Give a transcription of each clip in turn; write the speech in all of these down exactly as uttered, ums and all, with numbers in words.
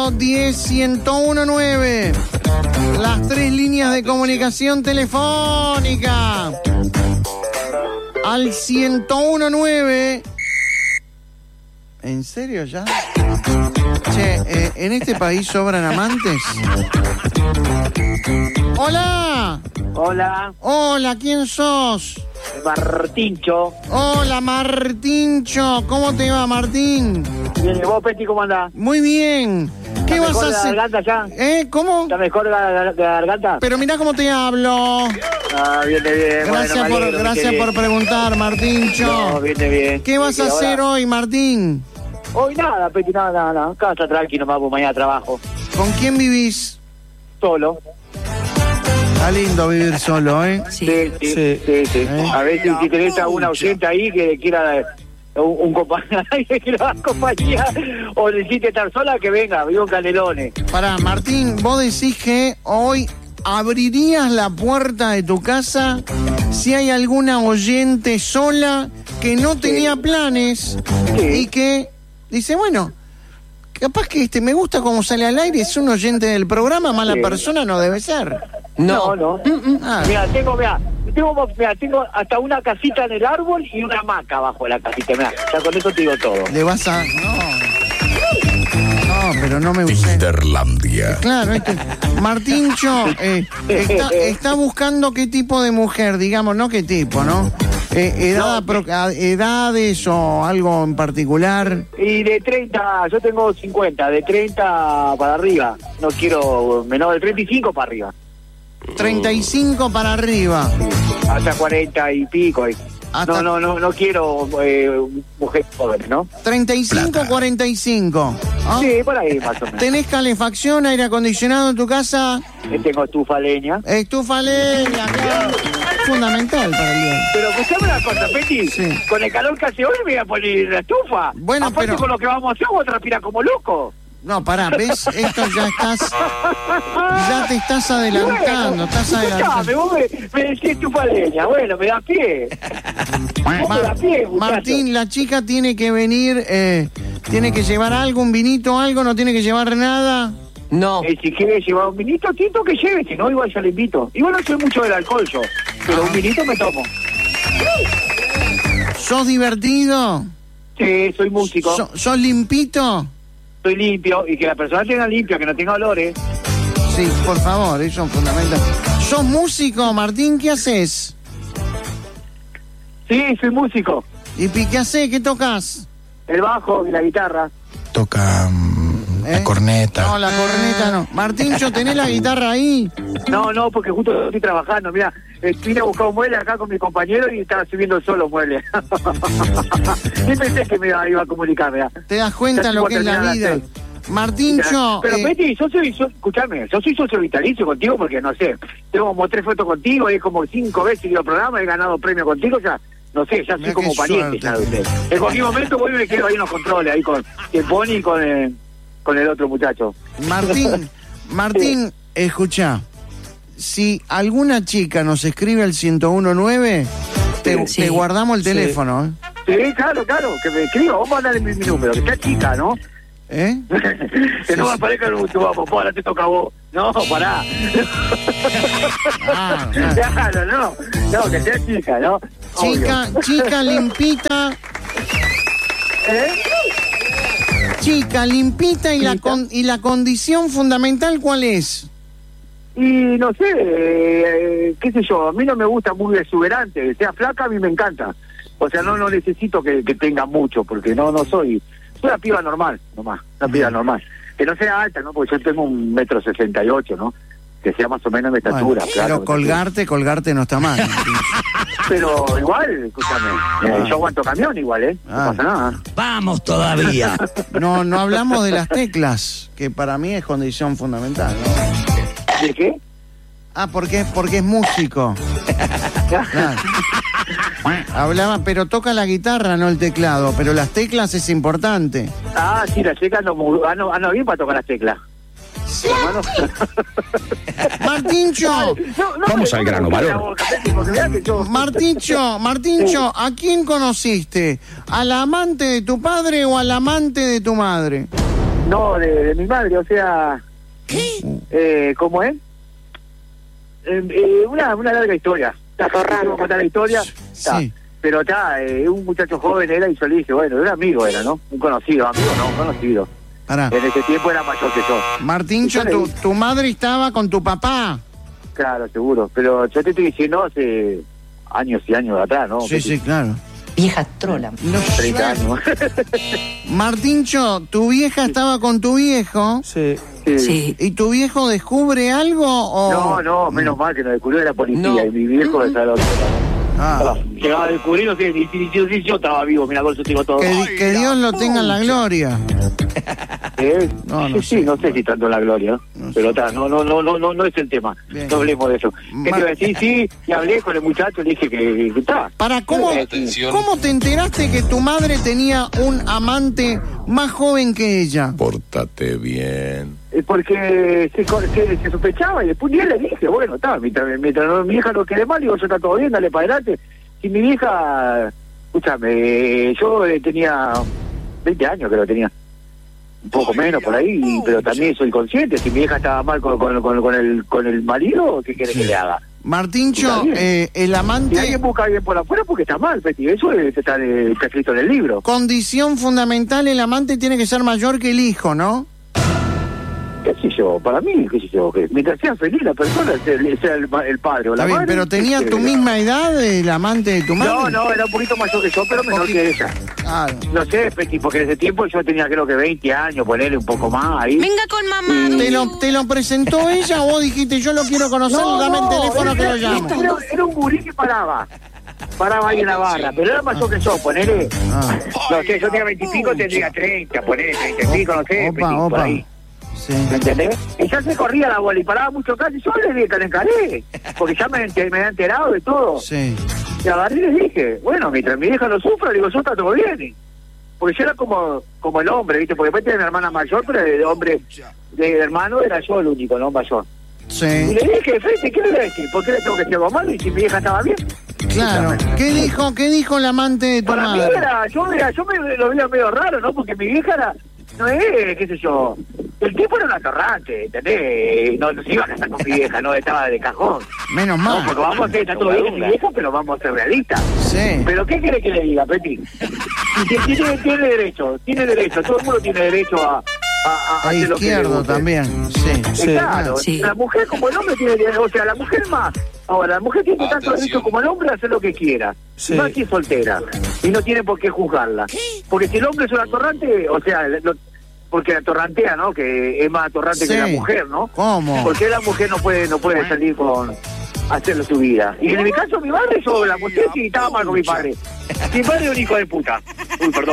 cinco diez, ciento uno nueve. Las tres líneas de comunicación telefónica. Al ciento uno nueve. ¿En serio ya? Che, eh, ¿en este país sobran amantes? ¡Hola! Hola. Hola, ¿quién sos? Martincho. Hola, Martincho. ¿Cómo te va, Martín? Bien, ¿y vos, Peti, cómo andás? Muy bien. ¿Qué ¿Está vas a mejor hacer? la garganta ya? ¿Eh? ¿Cómo? ¿Está mejor la, la, la garganta? Pero mirá cómo te hablo. Ah, viene bien. Gracias bueno, por, alegro, gracias viene por bien. preguntar, Martincho. No, viene bien. ¿Qué vas a Ahora- hacer hoy, Martín? Hoy nada, Peti, nada, nada, nada. Acá está tranquilo, nomás, pues mañana trabajo. ¿Con quién vivís? Solo. Está lindo vivir solo, ¿eh? Sí, sí, sí. sí, sí. ¿Eh? A ver si, si tenés a una oyente ahí que quiera eh, un, un compañero que quiera dar compañía o necesite estar sola, que venga, vivo en Canelones. Pará, Martín, vos decís que hoy abrirías la puerta de tu casa si hay alguna oyente sola que no tenía planes Sí. y que dice, bueno, capaz que este me gusta cómo sale al aire, es un oyente del programa, mala Sí. persona no debe ser. No, no. Ah, Mira, tengo, mira, tengo, mira, tengo hasta una casita en el árbol y una hamaca abajo de la casita. Mira, ya con eso te digo todo. le vas a... No, no, pero no me usé. Tinderlandia. Claro, este, Martincho eh, está, está buscando qué tipo de mujer, digamos, no qué tipo, ¿no? Eh, edad, apro- a- edades o algo en particular. Y de treinta, yo tengo cincuenta, de treinta para arriba. No quiero menor de treinta y cinco para arriba. treinta y cinco para arriba. Hasta cuarenta y pico. eh. Hasta- No, no, no, no quiero eh, mujeres jóvenes, ¿no? treinta y cinco, cuarenta y cinco. ¿Ah? Sí, por ahí más o menos. ¿Tenés calefacción, aire acondicionado en tu casa? Eh, Tengo estufa leña. Estufa leña, claro. Fundamental para el día. Pero escuchame una cosa, Peti. Sí. Con el calor que hace hoy me voy a poner la estufa. Bueno, Aparte pero- con lo que vamos a hacer, vos transpirar como loco. No, pará, ¿ves? Esto ya estás... Ya te estás adelantando, estás Escuchame, adelantando. vos me, me decís estufa leña. Bueno, me da pie. Vos me da pie, muchacho. Martín, la chica tiene que venir, eh, tiene que llevar algo, un vinito, algo, no tiene que llevar nada. No. Eh, si quiere llevar un vinito tinto, que lleve, si no, igual ya le invito. Igual no soy mucho del alcohol yo, pero un vinito me tomo. ¿Sos divertido? Sí, soy músico, So- ¿Sos limpito? soy limpio, y que la persona tenga limpio, que no tenga olores. Sí, por favor, eso es fundamental. ¿Sos músico, Martín? ¿Qué haces? Sí, soy músico. ¿Y pi- qué haces? ¿Qué tocas? El bajo y la guitarra. Toca mm, ¿Eh? la corneta. No, la corneta no. Martíncho, ¿tenés la guitarra ahí? No, no, porque justo estoy trabajando. Mira, eh, vine a buscar un mueble acá con mi compañero y estaba subiendo solo mueble. Ni pensé que me iba, iba a comunicar, mira. ¿Te das cuenta lo que es la vida? Martíncho, Pero eh, Peti, yo soy, yo, escuchame, yo soy socio vitalicio contigo porque no sé, tengo como tres fotos contigo, es como cinco veces ido al programa, he ganado premio contigo, ya, no sé, ya soy Mirá como qué pariente suerte. ya de usted. En cualquier momento voy y me quedo ahí en los controles, ahí con el Pony y con el, con el otro muchacho. Martín, Martín, escucha, si alguna chica nos escribe al ciento uno nueve, te, Sí. te guardamos el Sí. teléfono, ¿eh? Sí, claro, claro, que me escriba, vamos a mandarle mi, mi número, que sea chica, ¿no? ¿Eh? que no me aparezca en tu vamos, ahora te toca a vos. No, pará. Ah, claro. Claro, no, no, que sea chica, ¿no? Chica, chica limpita, ¿Eh? chica limpita y la con, y la condición fundamental, ¿cuál es? Y no sé, eh, qué sé yo, a mí no me gusta muy exuberante, que sea flaca a mí me encanta. O sea, no no necesito que, que tenga mucho, porque no no soy, soy una piba normal, nomás, una piba normal. Que no sea alta, ¿no? Porque yo tengo un metro sesenta y ocho, ¿no? Que sea más o menos mi estatura, Bueno, claro. pero colgarte, colgarte no está mal. Pero igual, escúchame, eh, yo aguanto camión igual, ¿eh? No Ah. pasa nada. Vamos todavía. No, no hablamos de las teclas, que para mí es condición fundamental, ¿no? ¿De qué? Ah, porque, porque es músico. Claro. Hablaba, pero toca la guitarra, no el teclado, pero las teclas es importante. Ah, sí, las teclas ando, muy- ando, ando bien para tocar las teclas. Hermano. Martincho, No, no, Vamos no, al no, grano, no, valor. la boca, Peti, porque mirá que yo- Martincho, Martincho, ¿a quién conociste? ¿Al amante de tu padre o al amante de tu madre? No, de, de mi madre, o sea... ¿Qué? Eh, ¿Cómo es? Eh, eh, una, una larga historia. Está corrando contar la historia. Está. Sí. Pero está, eh, un muchacho joven era y yo le dije, bueno, era amigo, era, ¿no? Un conocido, amigo no, un conocido. Pará. En ese tiempo era mayor que yo. Martíncho, tu, tu madre estaba con tu papá. Claro, seguro. Pero yo te estoy diciendo hace años y años atrás, ¿no? Sí, sí, claro. Vieja trola. No, treinta años. Martíncho, tu vieja estaba con tu viejo. Sí. Sí. Sí. ¿Y tu viejo descubre algo o...? No, no, menos mal que nos descubrió la policía No. y mi viejo de salón. Ah, Llegaba a descubrir, no sé, ni si ni si yo estaba vivo, mira, por eso tengo todo. que, di- que Dios lo tenga en la gloria. ¿Eh? No, no sí, sé. sí, no sé si tanto la gloria, No pero sé. está, no, no, no, no, no, no es el tema. Bien. No hablemos de eso. ¿Qué Ma- te iba a decir? Sí, y hablé con el muchacho, le dije que que está. Para, ¿cómo, ¿cómo te enteraste que tu madre tenía un amante más joven que ella? Pórtate bien. Eh, Porque se, co- se, se sospechaba y después un día le dije, bueno, está, mientras, mientras no- mi hija no quede mal, digo, yo está todo bien, dale para adelante. Y mi vieja, escúchame, yo eh, tenía veinte años, creo que tenía. Un poco menos por ahí, y- pero también soy consciente. Si mi hija estaba mal con, con, con, con el, con el marido, ¿qué quiere que le haga? Martíncho, Está bien. eh, el Si amante... alguien busca a alguien por afuera, porque está mal, Peti. Eso es- está, eh, está escrito en el libro. Condición fundamental, el amante tiene que ser mayor que el hijo, ¿no? ¿Qué sé yo? Para mí, qué sé yo, que mientras sea feliz la persona, sea, sea el, ma- el padre o la Está bien, madre... pero ¿tenía ¿qué tu quiere? misma edad el amante de tu madre? No, no, era un poquito mayor que yo, pero menor Poquito. que ella. Claro. No sé, Peti, porque en ese tiempo yo tenía creo que veinte años, ponerle un poco más ahí. Venga con mamá. ¿Te lo, ¿Te lo presentó ella o vos dijiste yo lo quiero conocer, dame el teléfono que lo era, llamo? Era, era un gurí que paraba. Paraba ahí en la barra, pero era mayor que yo, ponele. Ah. No sé, yo tenía veinticinco, tendría treinta, ponele treinta y pico, no sé, Opa, Peti, por opa. ahí. Sí. ¿Me entendés? Y ya se corría la bola y paraba mucho casi. Yo le dije que le encaré, porque ya me, enter- me había enterado de todo. Sí. Y agarré y les dije, bueno, mientras mi hija no sufra, le digo, yo está todo bien. Porque yo era como como el hombre, ¿viste? Porque después tenía mi hermana mayor, pero de hombre, de hermano era yo el único, no mayor. Y Sí. le dije, Fede, ¿qué le voy a decir? ¿Por qué le tengo que decir algo malo? Y si mi hija estaba bien. Claro. ¿Qué dijo, qué dijo el amante de tu Para mí madre? era, yo, mira, yo me lo veía medio raro, ¿no? Porque mi vieja era, no es, qué sé yo, el tipo era un atorrante, ¿entendés? No, no se iba a casar con mi vieja, no, estaba de cajón. Menos No, mal. porque vamos a ser, está todo bien con mi vieja, pero vamos a ser realistas. Sí. ¿Pero qué quiere que le diga, Peti? Y tiene, tiene derecho, tiene derecho, todo el mundo tiene derecho a, a, a A hacer lo que le izquierdo guste. también. Sí. Eh, Sí. Claro, Sí. la mujer como el hombre tiene derecho, o sea, la mujer más. Ahora, la mujer tiene tanto derecho como el hombre a hacer lo que quiera. Sí. Más si es soltera. Y no tiene por qué juzgarla. Porque si el hombre es un atorrante, o sea, lo- porque atorrantea, ¿no? Que es más atorrante Sí. que la mujer, ¿no? ¿Cómo? Porque la mujer no puede no puede salir con hacerlo su vida. Y en mi caso, mi madre, yo la mujer sí estaba mal con mi padre. Mi padre es un hijo de puta. Uy, perdón.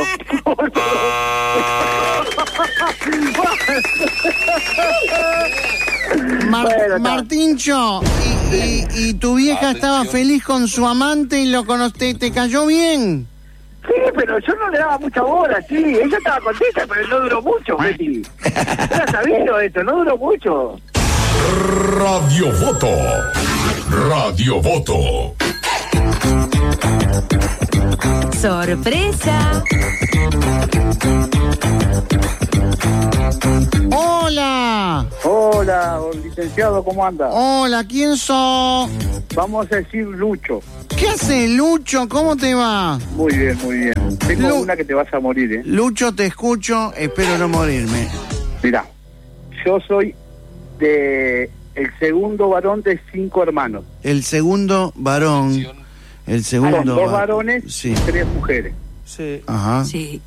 Mar- Bueno, está. Martíncho, y, y- y tu vieja estaba feliz con su amante y lo conociste, ¿te cayó bien? Sí, pero yo no le daba mucha bola, sí. Ella estaba contenta, pero no duró mucho, Betty. Era sabido esto, no duró mucho. Radio Voto. Radio Voto. Sorpresa. Hola, Hola, licenciado, ¿cómo anda? hola, ¿quién sos? Vamos a decir Lucho. ¿Qué hace Lucho? ¿Cómo te va? Muy bien, muy bien. Tengo Lu- una que te vas a morir, ¿eh? Lucho, te escucho, espero no morirme. Mirá, yo soy de el segundo varón de cinco hermanos. El segundo varón, el segundo... Son dos va- varones Sí, y tres mujeres. Sí. ajá. Sí.